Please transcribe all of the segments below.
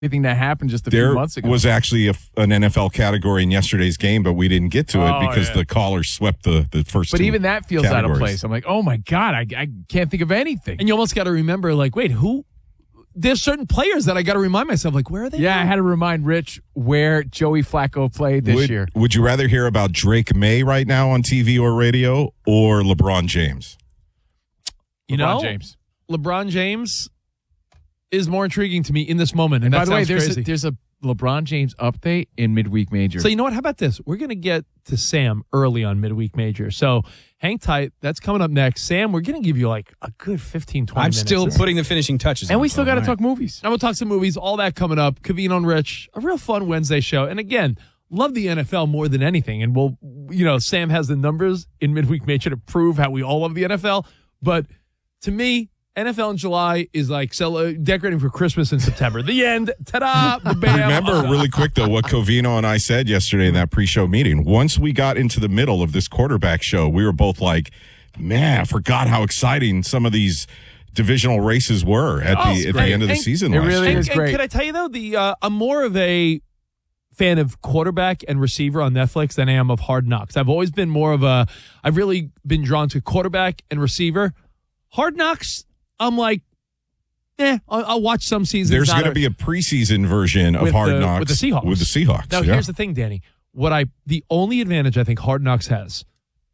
Anything that happened just a few months ago. There was actually an NFL category in yesterday's game, but we didn't get to it because the caller swept the first. But even that feels out of place. I'm like, oh my God, I can't think of anything. And you almost got to remember, like, wait, who? There's certain players that I got to remind myself, like, where are they? Yeah, now? I had to remind Rich where Joey Flacco played this year. Would you rather hear about Drake May right now on TV or radio or LeBron James? LeBron James is more intriguing to me in this moment. And by the way, crazy. there's a LeBron James update in Midweek Major. So you know what? How about this? We're going to get to Sam early on Midweek Major. So hang tight. That's coming up next. Sam, we're going to give you like a good 15, 20 minutes. I'm still putting the finishing touches and on. we still got to talk movies. And we'll talk some movies. All that coming up. Kaveen on Rich. A real fun Wednesday show. And again, love the NFL more than anything. And we'll, Sam has the numbers in Midweek Major to prove how we all love the NFL. But to me, NFL in July is like decorating for Christmas in September. The end. Ta-da! Bam. Remember, really quick, though, what Covino and I said yesterday in that pre-show meeting. Once we got into the middle of this quarterback show, we were both like, man, I forgot how exciting some of these divisional races were at the end of the season. It really is great. And can I tell you, though, I'm more of a fan of quarterback and receiver on Netflix than I am of Hard Knocks. I've always been I've really been drawn to quarterback and receiver. Hard Knocks, I'm like, I'll watch some seasons. There's going to be a preseason version of Hard Knocks with the Seahawks. With the Seahawks. Now, here's the thing, Danny. The only advantage I think Hard Knocks has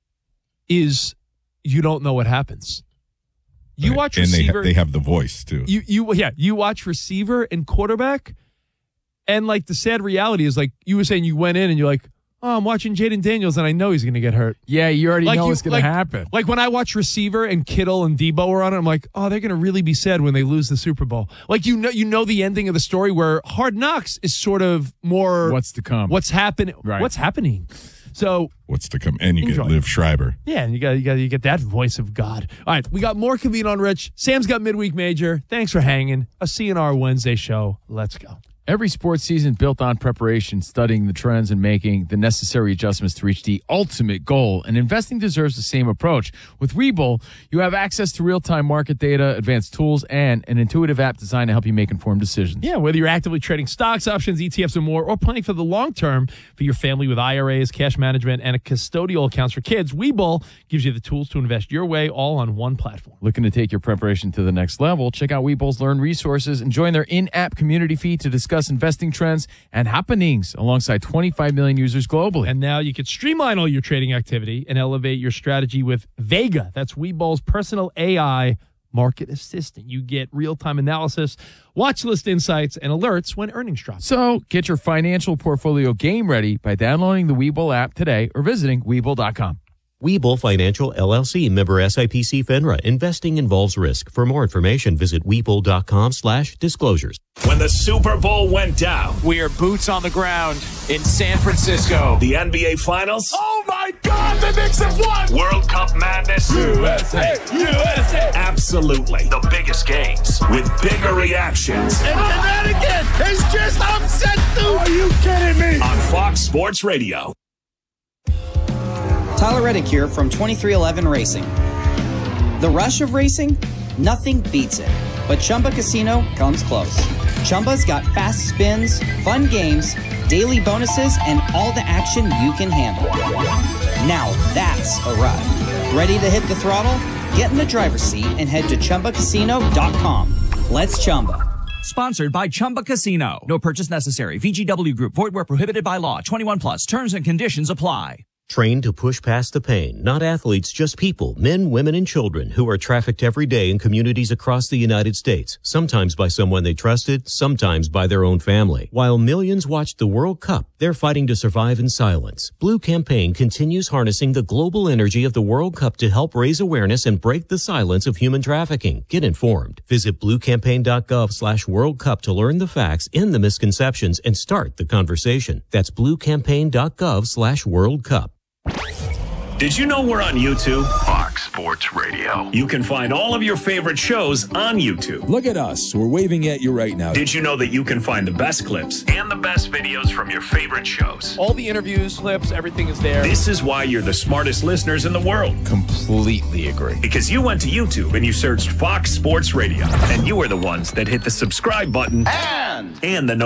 is you don't know what happens. You watch receiver. And they have the voice, too. You watch receiver and quarterback, and like the sad reality is like you were saying you went in and you're like, oh, I'm watching Jaden Daniels, and I know he's going to get hurt. Yeah, you already know what's going to happen. Like when I watch receiver and Kittle and Debo are on it, I'm like, oh, they're going to really be sad when they lose the Super Bowl. Like you know the ending of the story where Hard Knocks is sort of more what's to come, what's happening, right. What's happening. So what's to come, and you get Liv Schreiber. Yeah, and you get that voice of God. All right, we got more Kaveen on Rich. Sam's got Midweek Major. Thanks for hanging. A CNR Wednesday show. Let's go. Every sports season built on preparation, studying the trends, and making the necessary adjustments to reach the ultimate goal. And investing deserves the same approach. With Webull, you have access to real-time market data, advanced tools, and an intuitive app designed to help you make informed decisions. Yeah, whether you're actively trading stocks, options, ETFs, and more, or planning for the long term for your family with IRAs, cash management, and a custodial accounts for kids, Webull gives you the tools to invest your way all on one platform. Looking to take your preparation to the next level? Check out Webull's Learn resources and join their in-app community feed to discuss investing trends and happenings alongside 25 million users globally. And now you can streamline all your trading activity and elevate your strategy with Vega. That's Webull's personal AI market assistant. You get real-time analysis, watch list insights, and alerts when earnings drop. So get your financial portfolio game ready by downloading the Webull app today or visiting Webull.com. Webull Financial, LLC, member SIPC FINRA. Investing involves risk. For more information, visit Webull.com/disclosures. When the Super Bowl went down, we are boots on the ground in San Francisco. The NBA Finals. Oh my God, the Knicks have won! World Cup madness. USA! USA! Absolutely. The biggest games with bigger reactions. And Connecticut is just upset, dude! Are you kidding me? On Fox Sports Radio. Tyler Reddick here from 2311 Racing. The rush of racing? Nothing beats it. But Chumba Casino comes close. Chumba's got fast spins, fun games, daily bonuses, and all the action you can handle. Now that's a ride. Ready to hit the throttle? Get in the driver's seat and head to ChumbaCasino.com. Let's Chumba. Sponsored by Chumba Casino. No purchase necessary. VGW Group. Void where prohibited by law. 21 plus. Terms and conditions apply. Trained to push past the pain, not athletes, just people, men, women, and children who are trafficked every day in communities across the United States, sometimes by someone they trusted, sometimes by their own family. While millions watched the World Cup, they're fighting to survive in silence. Blue Campaign continues harnessing the global energy of the World Cup to help raise awareness and break the silence of human trafficking. Get informed. Visit bluecampaign.gov/World Cup to learn the facts, end the misconceptions, and start the conversation. That's bluecampaign.gov/World Cup. Did you know we're on YouTube? Fox Sports Radio. You can find all of your favorite shows on YouTube. Look at us. We're waving at you right now. Did you know that you can find the best clips and the best videos from your favorite shows? All the interviews, clips, everything is there. This is why you're the smartest listeners in the world. Completely agree. Because you went to YouTube and you searched Fox Sports Radio. And you were the ones that hit the subscribe button and the